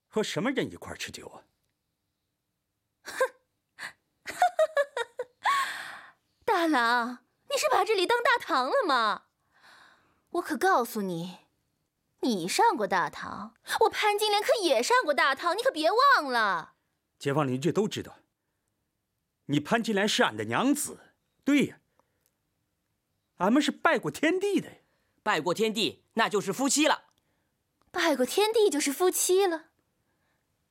和什么人一块吃酒啊？ 大郎，你是把这里当大堂了吗？我可告诉你，你上过大堂，我潘金莲可也上过大堂，你可别忘了。 街坊邻居都知道，你潘金莲是俺的娘子。对呀，俺们是拜过天地的。 拜过天地，那就是夫妻了。 拜过天地就是夫妻了。